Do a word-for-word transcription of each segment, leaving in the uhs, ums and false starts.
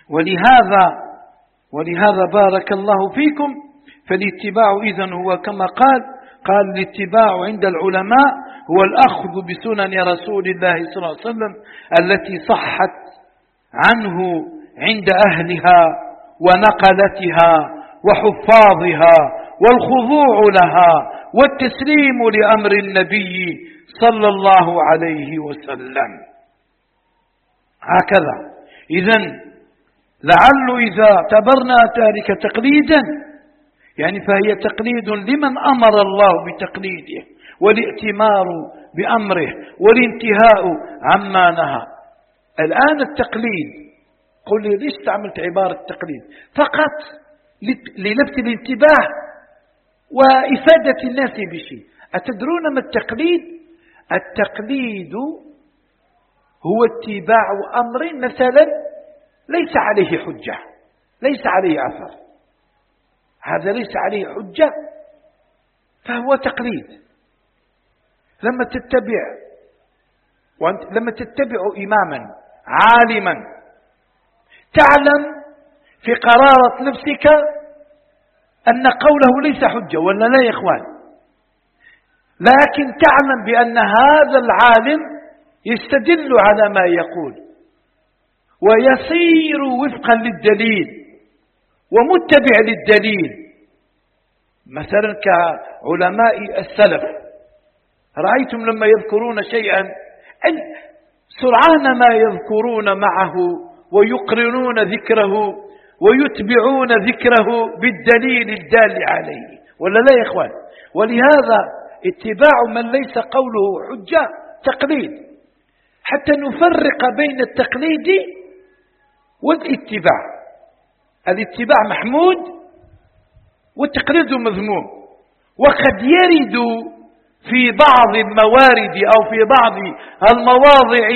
ولهذا ولهذا بارك الله فيكم، فالاتباع إذن هو كما قال قال الاتباع عند العلماء هو الأخذ بسنن رسول الله صلى الله عليه وسلم التي صحت عنه عند أهلها ونقلتها وحفاظها، والخضوع لها والتسليم لأمر النبي صلى الله عليه وسلم. هكذا. إذن لعل إذا اعتبرنا ذلك تقليدا يعني فهي تقليد لمن أمر الله بتقليده، والائتمار بأمره، والانتهاء عما نهى. الآن التقليد، قل لي ليش استعملت عبارة التقليد؟ فقط للفت الانتباه وإفادة الناس بشيء. أتدرون ما التقليد؟ التقليد هو اتباع أمر مثلا ليس عليه حجة، ليس عليه أثر، هذا ليس عليه حجة فهو تقليد. لما تتبع وأنت لما تتبع إماما عالما تعلم في قرارة نفسك أن قوله ليس حجة ولا لا يا إخوان، لكن تعلم بأن هذا العالم يستدل على ما يقول ويصير وفقا للدليل ومتبع للدليل. مثلا كعلماء السلف، رأيتم لما يذكرون شيئا سرعان ما يذكرون معه ويقرنون ذكره ويتبعون ذكره بالدليل الدال عليه، ولا لا يا إخوان؟ ولهذا اتباع من ليس قوله حجة تقليد، حتى نفرق بين التقليد والاتباع. الاتباع محمود والتقليد مذموم، وقد يرد في بعض الموارد أو في بعض المواضع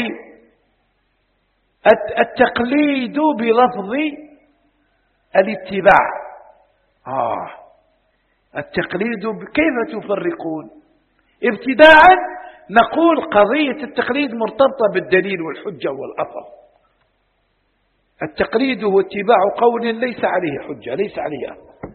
التقليد بلفظ الاتباع. آه التقليد كيف تفرقون؟ ابتداء نقول قضية التقليد مرتبطة بالدليل والحجة والأثر. التقليد هو اتباع قول ليس عليه حجة، ليس عليه أثر،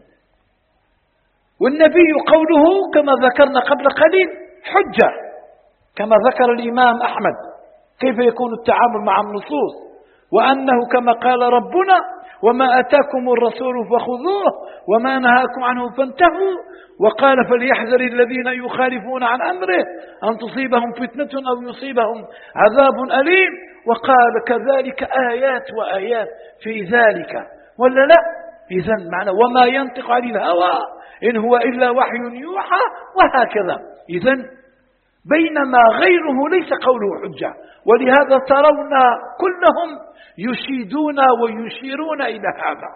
والنبي قوله كما ذكرنا قبل قليل حجة، كما ذكر الإمام أحمد كيف يكون التعامل مع النصوص، وأنه كما قال ربنا وما أتاكم الرسول فخذوه وما نهاكم عنه فانتهوا، وقال فليحذر الذين يخالفون عن أمره أن تصيبهم فتنة أو يصيبهم عذاب أليم، وقال كذلك آيات وآيات في ذلك، ولا لا؟ إذن معنى وما ينطق عن الهوى إن هو إلا وحي يوحى، وهكذا. إذن بينما غيره ليس قوله حجة، ولهذا ترون كلهم يشيدون ويشيرون إلى هذا،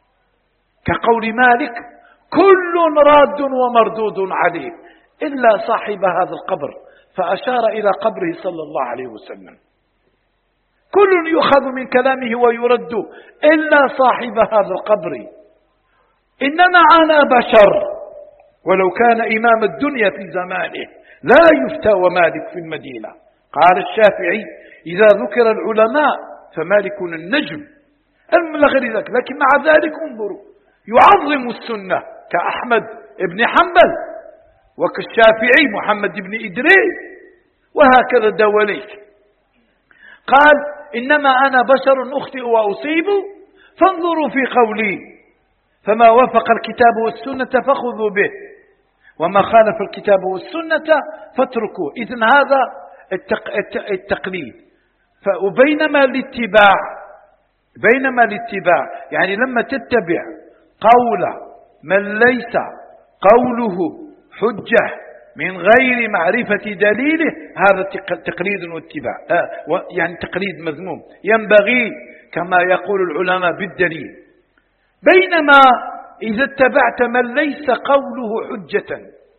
كقول مالك كل راد ومردود عليه إلا صاحب هذا القبر، فأشار إلى قبره صلى الله عليه وسلم. كل يؤخذ من كلامه ويرد إلا صاحب هذا القبر، إنما أنا بشر. ولو كان إمام الدنيا في زمانه لا يفتى ومالك في المدينة. قال الشافعي إذا ذكر العلماء فمالك النجم إلى غير ذلك، لكن مع ذلك انظروا يعظم السنة كأحمد بن حنبل وكالشافعي محمد بن إدريس وهكذا دواليك. قال إنما أنا بشر أخطئ وأصيب فانظروا في قولي، فما وافق الكتاب والسنة فخذوا به وما خالف الكتاب والسنة فاتركوه. إذن هذا التقليد. وبينما الاتباع بينما الاتباع يعني لما تتبع قول من ليس قوله حجة من غير معرفة دليله، هذا تقليد واتباع، آه يعني تقليد مذموم، ينبغي كما يقول العلماء بالدليل. بينما إذا اتبعت من ليس قوله حجة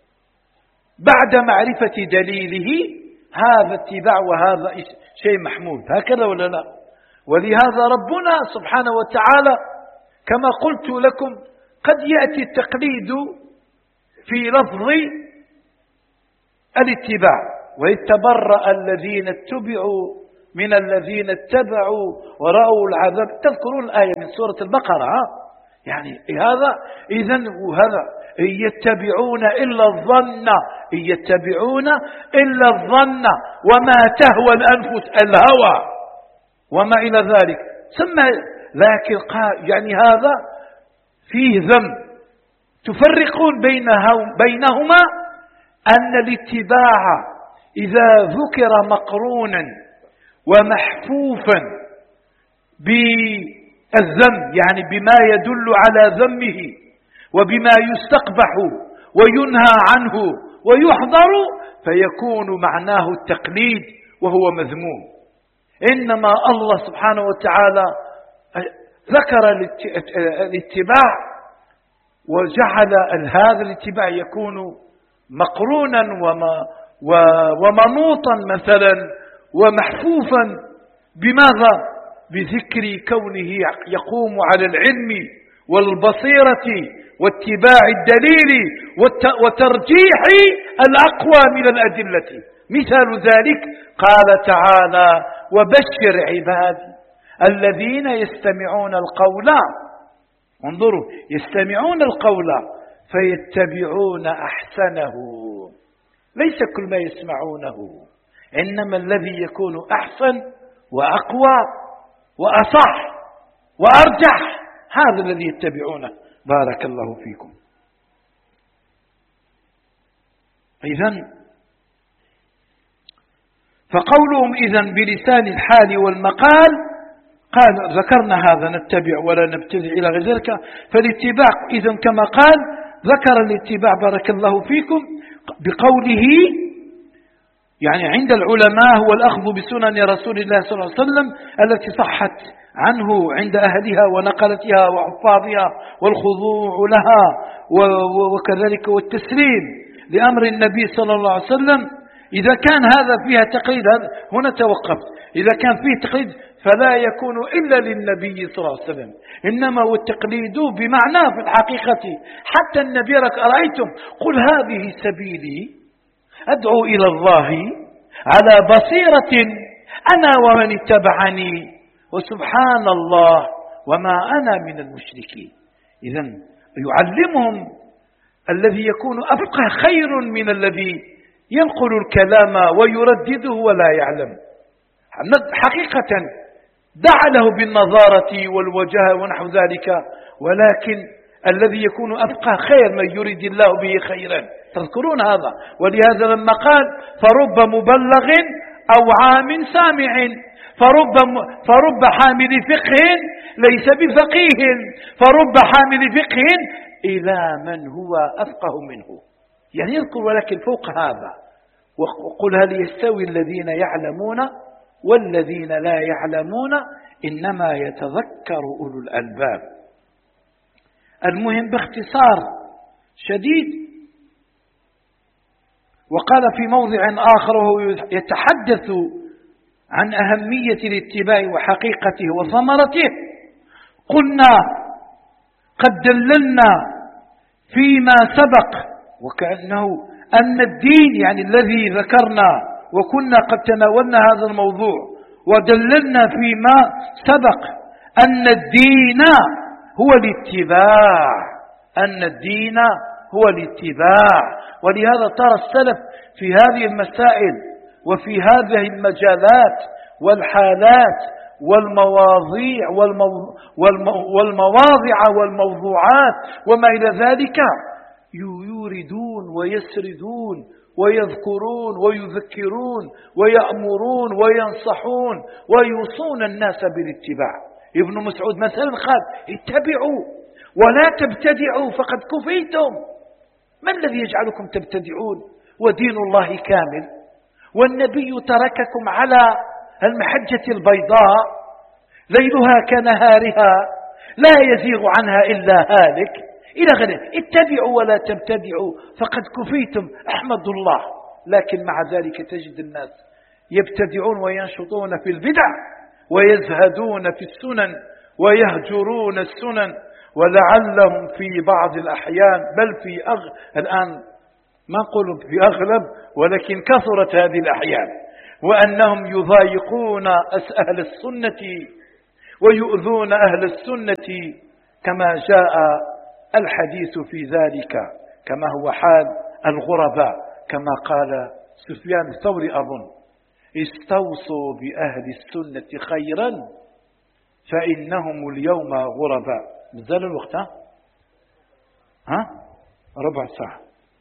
بعد معرفة دليله، هذا اتباع وهذا شيء محمود، هكذا ولا لا؟ ولهذا ربنا سبحانه وتعالى كما قلت لكم قد يأتي التقليد في لفظ الاتباع، ويتبرأ الذين اتبعوا من الذين اتبعوا ورأوا العذاب. تذكرون الآية من سورة البقرة؟ يعني هذا إذن وهذا إن يتبعون إلا الظن إن يتبعون إلا الظن وما تهوى الأنفس الهوى وما إلى ذلك. ثم لكن يعني هذا فيه ذنب. تفرقون بينهما أن الاتباع إذا ذكر مقرونا ومحفوفا بالذم يعني بما يدل على ذمه وبما يستقبح وينهى عنه ويحضر فيكون معناه التقليد وهو مذموم. إنما الله سبحانه وتعالى ذكر الاتباع وجعل هذا الاتباع يكون مقرونا ومنوطا مثلا ومحفوفا بماذا؟ بذكر كونه يقوم على العلم والبصيرة واتباع الدليل وترجيح الأقوى من الأدلة. مثال ذلك قال تعالى وبشر عبادي الذين يستمعون القول انظروا يستمعون القول فيتبعون أحسنه. ليس كل ما يسمعونه إنما الذي يكون أحسن وأقوى وأصح وأرجح هذا الذي يتبعونه. بارك الله فيكم. إذن فقولهم إذن بلسان الحال والمقال قال ذكرنا هذا نتبع ولا نبتدع إلى غير ذلك. فالاتباع إذن كما قال ذكر الاتباع بارك الله فيكم بقوله يعني عند العلماء هو الأخذ بسنن رسول الله صلى الله عليه وسلم التي صحت عنه عند أهلها ونقلتها وحفاظها والخضوع لها وكذلك والتسليم لأمر النبي صلى الله عليه وسلم. إذا كان هذا فيها تقليد هنا توقفت. إذا كان فيه تقليد فلا يكون إلا للنبي صلى الله عليه وسلم إنما هو التقليد بمعناه في الحقيقة. حتى النبي رأيتم قل هذه سبيلي أدعو إلى الله على بصيرة أنا ومن اتبعني وسبحان الله وما أنا من المشركين. إذن يعلمهم الذي يكون أفقه خير من الذي ينقل الكلام ويردده ولا يعلم. حقيقة دعا له بالنظارة والوجاهة ونحو ذلك ولكن الذي يكون أفقه خير من يريد الله به خيرا. تذكرون هذا. ولهذا لما قال فرب مبلغ أو عام سامع فرب, فرب حامل فقه ليس بفقيه فرب حامل فقه إلى من هو أفقه منه. يعني يذكر ولكن فوق هذا وقل هل يستوي الذين يعلمون والذين لا يعلمون إنما يتذكر أولو الألباب. المهم باختصار شديد. وقال في موضع آخر وهو يتحدث عن أهمية الاتباع وحقيقته وثمرته قلنا قد دللنا فيما سبق وكأنه أن الدين يعني الذي ذكرنا وكنا قد تناولنا هذا الموضوع ودللنا فيما سبق أن الدين هو الاتباع أن الدين هو الاتباع. ولهذا ترى السلف في هذه المسائل وفي هذه المجالات والحالات والمواضيع والمو... والمو... والمواضع والموضوعات وما إلى ذلك يوردون ويسردون ويذكرون ويذكرون ويأمرون وينصحون ويوصون الناس بالاتباع. ابن مسعود مثلا قال اتبعوا ولا تبتدعوا فقد كفيتم. ما الذي يجعلكم تبتدعون ودين الله كامل والنبي ترككم على المحجة البيضاء ليلها كنهارها لا يزيغ عنها إلا هالك إلى غيره. اتبعوا ولا تبتدعوا فقد كفيتم أحمد الله. لكن مع ذلك تجد الناس يبتدعون وينشطون في البدع ويزهدون في السنن ويهجرون السنن ولعلهم في بعض الأحيان بل في أغ... الآن ما نقول في أغلب ولكن كثرت هذه الأحيان وأنهم يضايقون أهل السنة ويؤذون أهل السنة كما جاء الحديث في ذلك، كما هو حال الغرباء، كما قال سفيان الثوري أظن: استوصوا بأهل السنة خيرا فإنهم اليوم غرباء. مازال الوقت؟ ها ها ربع ساعة.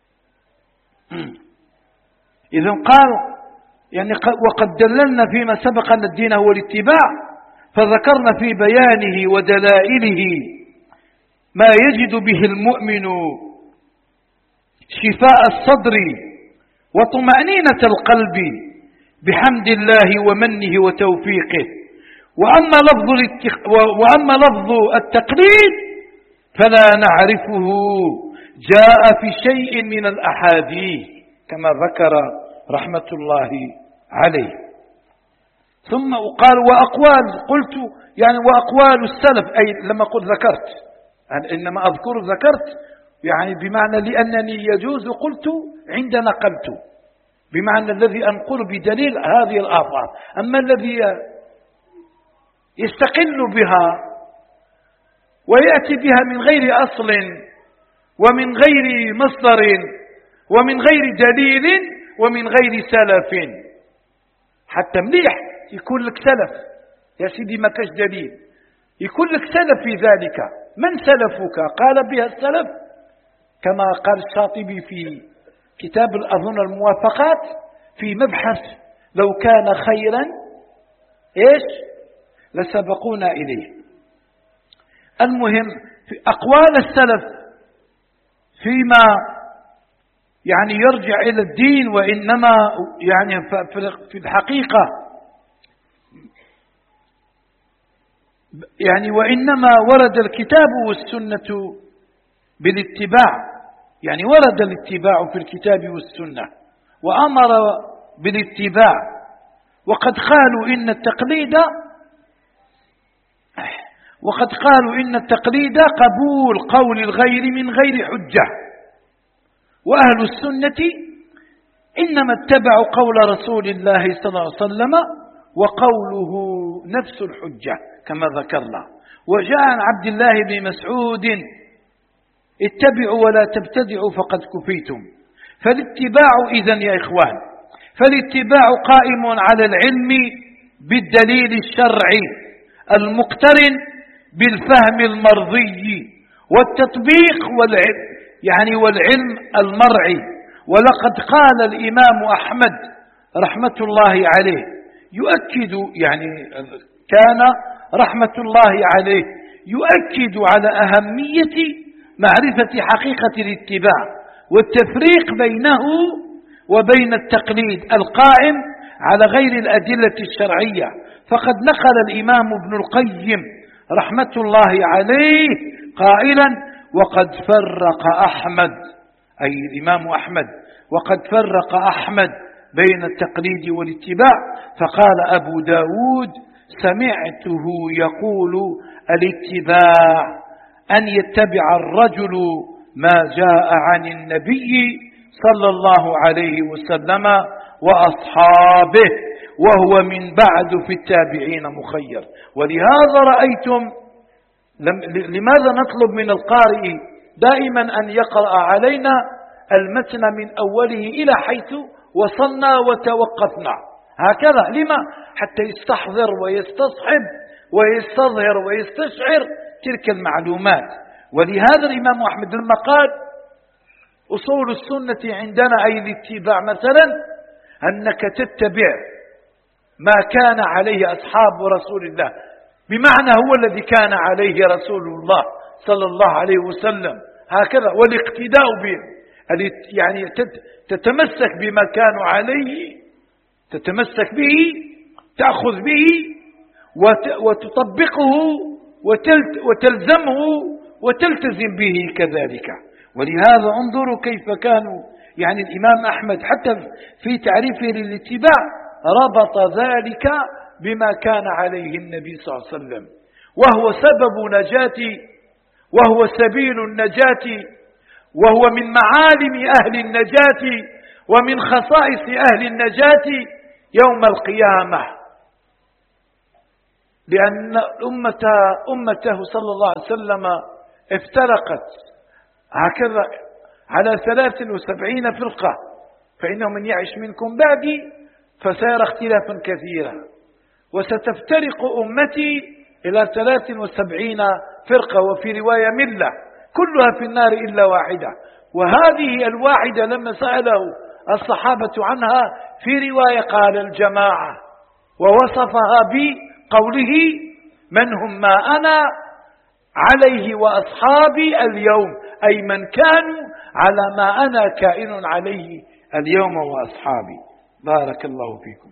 إذا قال يعني وقد دللنا فيما سبق أن الدين هو الاتباع، فذكرنا في بيانه ودلائله ما يجد به المؤمن شفاء الصدر وطمأنينة القلب بحمد الله ومنه وتوفيقه. وأما لفظ, وأما لفظ التقليد فلا نعرفه جاء في شيء من الأحاديث كما ذكر رحمة الله عليه. ثم قال وأقوال، قلت يعني وأقوال السلف، أي لما قلت ذكرت، إنما أذكر ذكرت يعني بمعنى لأنني يجوز قلت عند نقلت، بمعنى الذي أنقل بدليل هذه الآثار. أما الذي يستقل بها ويأتي بها من غير أصل ومن غير مصدر ومن غير دليل ومن غير سلف، حتى مليح يكون لك سلف يا سيدي ما كاش دليل، يكون لك سلف في ذلك. من سلفك؟ قال بها السلف كما قال الشاطبي في كتاب أظن الموافقات في مبحث لو كان خيرا إيش لسبقونا إليه. المهم في أقوال السلف فيما يعني يرجع إلى الدين، وإنما يعني في الحقيقة يعني وإنما ورد الكتاب والسنة بالاتباع، يعني ورد الاتباع في الكتاب والسنة وأمر بالاتباع. وقد قالوا إن التقليد وقد قالوا إن التقليد قبول قول الغير من غير حجة، وأهل السنة إنما اتبعوا قول رسول الله صلى الله عليه وسلم وقوله نفس الحجة كما ذكرنا. وجاء عن عبد الله بن مسعود: اتبعوا ولا تبتدعوا فقد كفيتم. فالاتباع إذن يا إخوان، فالاتباع قائم على العلم بالدليل الشرعي المقترن بالفهم المرضي والتطبيق والعلم يعني والعلم المرعي. ولقد قال الإمام أحمد رحمة الله عليه يؤكد، يعني كان رحمة الله عليه يؤكد على أهمية معرفة حقيقة الاتباع والتفريق بينه وبين التقليد القائم على غير الأدلة الشرعية. فقد نقل الإمام ابن القيم رحمة الله عليه قائلا: وقد فرق أحمد، أي الإمام أحمد، وقد فرق أحمد بين التقليد والاتباع. فقال أبو داود: سمعته يقول الاتباع أن يتبع الرجل ما جاء عن النبي صلى الله عليه وسلم وأصحابه، وهو من بعد في التابعين مخير. ولهذا رأيتم لماذا نطلب من القارئ دائما أن يقرأ علينا المتن من أوله إلى حيث وصلنا وتوقفنا هكذا؟ لما؟ حتى يستحضر ويستصحب ويستظهر ويستشعر تلك المعلومات. ولهذا الإمام أحمد لما قال أصول السنة عندنا أي الاتباع مثلا أنك تتبع ما كان عليه أصحاب رسول الله، بمعنى هو الذي كان عليه رسول الله صلى الله عليه وسلم هكذا، والاقتداء به يعني تتمسك بما كانوا عليه، تتمسك به، تأخذ به وتطبقه وتلزمه وتلتزم به كذلك. ولهذا انظروا كيف كانوا يعني الإمام أحمد حتى في تعريفه للاتباع ربط ذلك بما كان عليه النبي صلى الله عليه وسلم، وهو سبب نجاة وهو سبيل النجاة وهو من معالم أهل النجاة ومن خصائص أهل النجاة، يوم القيامة، لأن أمة أمته صلى الله عليه وسلم افترقت هكذا على ثلاث وسبعين فرقة، فإنه من يعش منكم بعدي فسيرى اختلافا كثيرا، وستفترق أمتي إلى ثلاث وسبعين فرقة، وفي رواية ملة كلها في النار إلا واحدة. وهذه الواحدة لما سأله الصحابة عنها في رواية قال الجماعة، ووصفها بقوله من هم ما أنا عليه وأصحابي اليوم، أي من كانوا على ما أنا كائن عليه اليوم وأصحابي. بارك الله فيكم.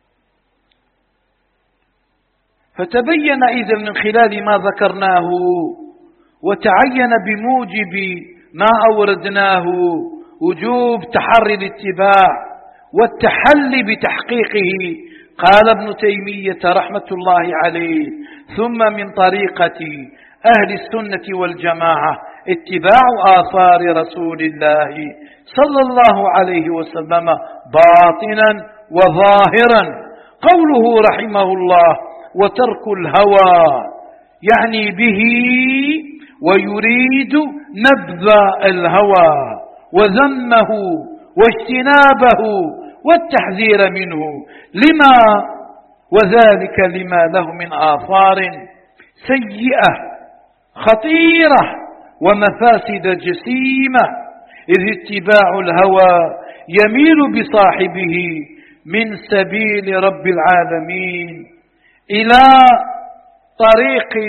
فتبين إذن من خلال ما ذكرناه وتعين بموجب ما أوردناه وجوب تحري الاتباع والتحلي بتحقيقه. قال ابن تيمية رحمة الله عليه: ثم من طريقة أهل السنة والجماعة اتباع آثار رسول الله صلى الله عليه وسلم باطنا وظاهرا. قوله رحمه الله: وترك الهوى، يعني به ويريد نبذ الهوى وذمه واجتنابه والتحذير منه، لما وذلك لما له من آثار سيئة خطيرة ومفاسد جسيمة، إذ اتباع الهوى يميل بصاحبه من سبيل رب العالمين إلى طريق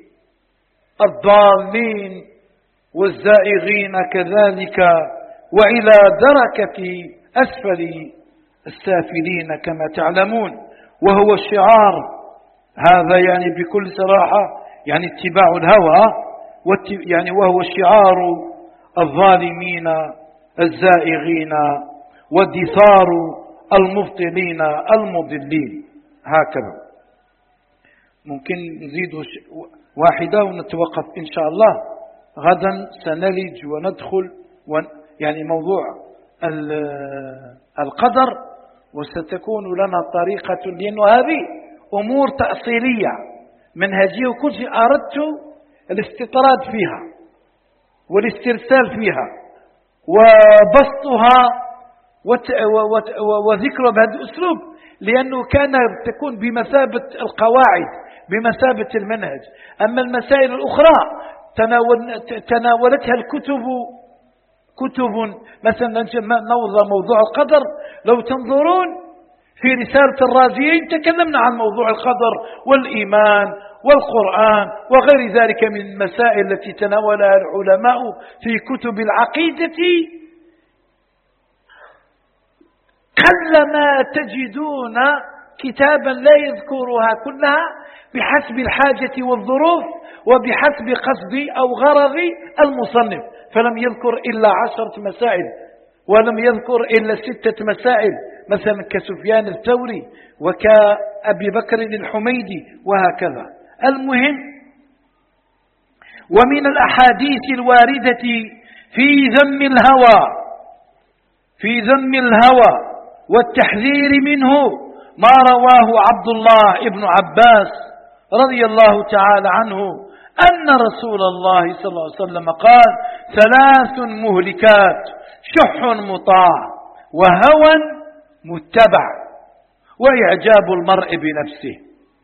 الضالين والزائغين كذلك، وإلى دركة أسفل السافلين كما تعلمون، وهو الشعار هذا يعني بكل صراحة يعني اتباع الهوى، يعني وهو شعار الظالمين الزائغين ودثار المبطلين المضلين. هكذا ممكن نزيد واحدة ونتوقف إن شاء الله. غدا سنلج وندخل يعني موضوع القدر، وستكون لنا طريقة، لأنه هذه أمور تأصيلية منهجية، وكل شيء أردت الاستطراد فيها والاسترسال فيها وبسطها وذكرها بهذا الأسلوب، لأنه كان تكون بمثابة القواعد، بمثابة المنهج. أما المسائل الأخرى تناولتها الكتب، كتب مثلا نوضع موضوع القدر، لو تنظرون في رسالة الرازيين تكلمنا عن موضوع القدر والإيمان والقرآن وغير ذلك من المسائل التي تناولها العلماء في كتب العقيدة. قلما تجدون كتابا لا يذكرها كلها بحسب الحاجة والظروف وبحسب قصد أو غرض المصنف، فلم يذكر إلا عشرة مسائل ولم يذكر إلا ستة مسائل، مثلا كسفيان الثوري وكأبي بكر الحميدي وهكذا. المهم، ومن الأحاديث الواردة في ذم الهوى في ذم الهوى والتحذير منه ما رواه عبد الله بن عباس رضي الله تعالى عنه أن رسول الله صلى الله عليه وسلم قال: ثلاث مهلكات: شح مطاع وهوى متبع وإعجاب المرء بنفسه.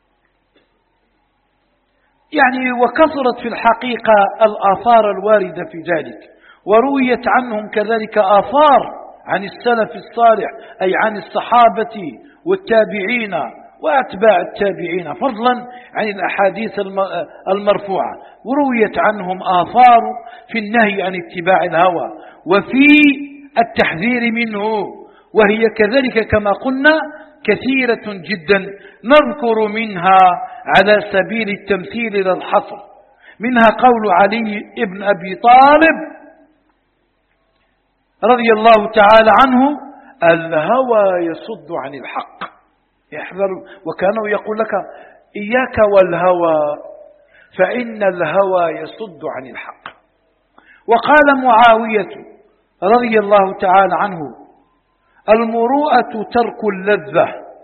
يعني وكثرت في الحقيقة الآثار الواردة في ذلك، ورويت عنهم كذلك آثار عن السلف الصالح، أي عن الصحابة والتابعين وأتباع التابعين، فضلا عن الأحاديث المرفوعة، ورويت عنهم آثار في النهي عن اتباع الهوى وفي التحذير منه، وهي كذلك كما قلنا كثيرة جدا، نذكر منها على سبيل التمثيل للحصر. منها قول علي بن أبي طالب رضي الله تعالى عنه: الهوى يصد عن الحق، يحذر. وكانوا يقول لك: إياك والهوى فإن الهوى يصد عن الحق. وقال معاوية رضي الله تعالى عنه: المروءة ترك اللذة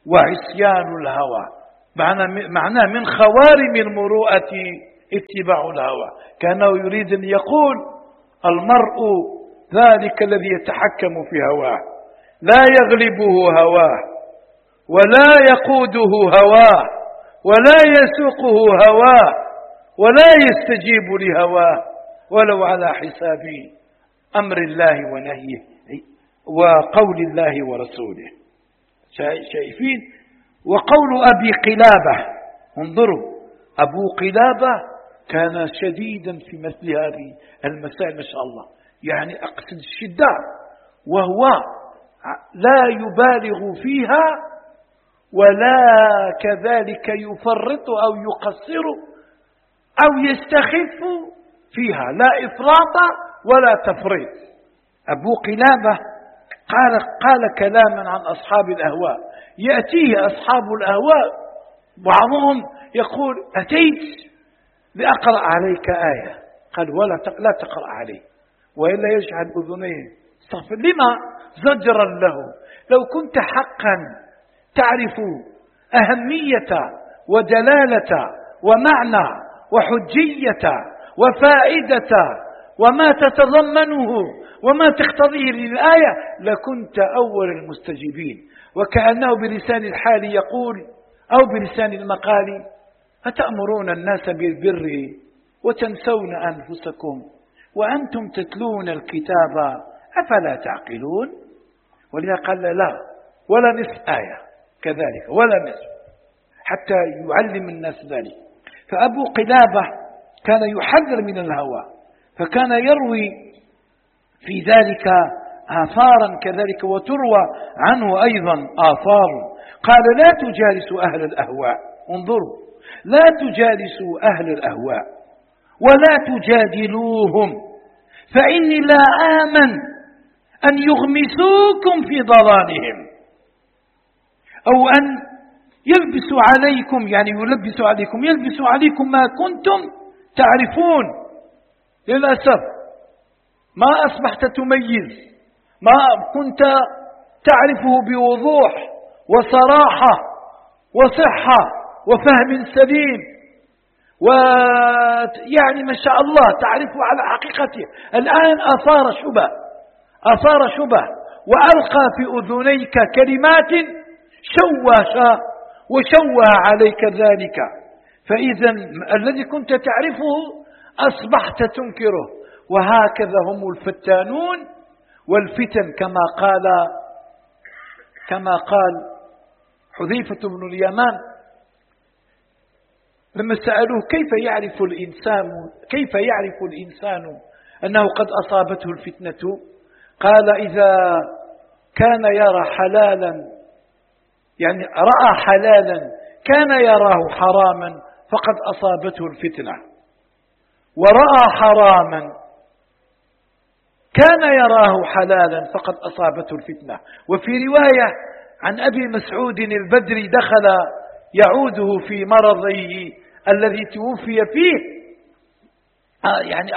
وعصيان الهوى. معناه من خوارم المروءة اتباع الهوى، كأنه يريد أن يقول المرء ذلك الذي يتحكم في هواه، لا يغلبه هواه ولا يقوده هواه ولا يسوقه هواه ولا يستجيب لهواه ولو على حساب أمر الله ونهيه وقول الله ورسوله. شايفين؟ وقول أبي قلابة، انظروا، أبو قلابة كان شديدا في مثل هذه المسائل ما شاء الله، يعني أقصد الشدة، وهو لا يبالغ فيها ولا كذلك يفرط أو يقصر أو يستخف فيها، لا إفراط ولا تفريط. أبو قلابة قال, قال كلاما عن أصحاب الأهواء، يأتيه أصحاب الأهواء بعضهم يقول أتيت لأقرأ عليك آية، قال ولا لا تقرأ عليه وإلا يجعل أذنيه استغفر. لما؟ زجرا له. لو كنت حقا تعرف أهمية ودلالة ومعنى وحجية وفائدة وما تتضمنه وما تقتضيه للآية لكنت أول المستجيبين. وكأنه بلسان الحال يقول أو بلسان المقال أتأمرون الناس بالبر وتنسون أنفسكم وأنتم تتلون الكتاب أفلا تعقلون. ولذا قال لا ولا نصف آية كذلك ولا نصف حتى يعلم الناس ذلك. فأبو قلابة كان يحذر من الهوى، فكان يروي في ذلك آثارا كذلك، وتروى عنه أيضا آثار. قال لا تجالسوا أهل الأهواء، انظروا، لا تجالسوا أهل الأهواء ولا تجادلوهم فإني لا آمن أن يغمسوكم في ضلالهم أو أن يلبسوا عليكم، يعني يلبسوا عليكم يلبسوا عليكم ما كنتم تعرفون. للأسف ما أصبحت تميز ما كنت تعرفه بوضوح وصراحة وصحة وفهم سليم، ويعني ما شاء الله تعرفه على حقيقته. الآن أثار شبه أثار شبه وألقى في أذنيك كلمات شوه وشوه عليك ذلك، فإذا الذي كنت تعرفه أصبحت تنكره. وهكذا هم الفتانون والفتن، كما قال كما قال حذيفة بن اليمان لما سألوه كيف يعرف الإنسان كيف يعرف الإنسان أنه قد أصابته الفتنة، قال إذا كان يرى حلالا، يعني رأى حلالا كان يراه حراما فقد أصابته الفتنة، ورأى حراما كان يراه حلالا فقد أصابته الفتنة. وفي رواية عن أبي مسعود البدري دخل يعوده في مرضه الذي توفي فيه، يعني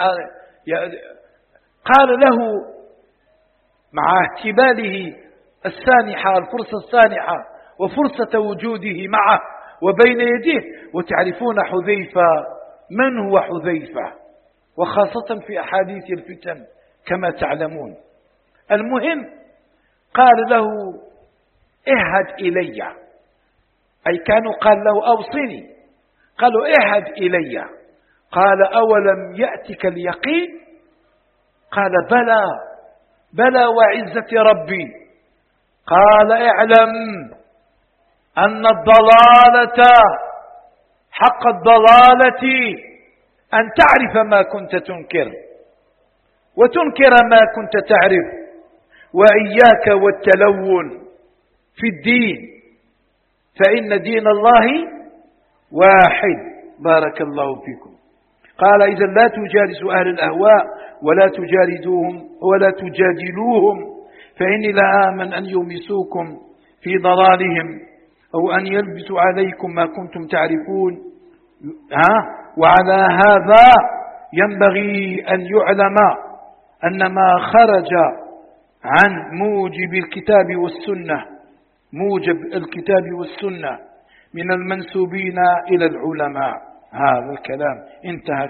قال له مع احتماله السانحة الفرصة السانحة وفرصة وجوده معه وبين يديه، وتعرفون حذيفة من هو حذيفة، وخاصة في أحاديث الفتن كما تعلمون. المهم قال له اهد إلي، أي كانوا قال له أوصني، قالوا اهد إلي. قال أولم يأتك اليقين؟ قال بلى بلى وعزة ربي. قال اعلم أن الضلالة حق الضلالة أن تعرف ما كنت تنكر وتنكر ما كنت تعرف، وإياك والتلون في الدين فإن دين الله واحد. بارك الله فيكم. قال إذا لا تجالسوا أهل الأهواء ولا تجالدوهم ولا تجادلوهم فإني لا آمن أن يمسوكم في ضلالهم أو أن يلبسوا عليكم ما كنتم تعرفون. ها وعلى هذا ينبغي أن يعلم أن ما خرج عن موجب الكتاب والسنة موجب الكتاب والسنة من المنسوبين إلى العلماء. هذا الكلام انتهى.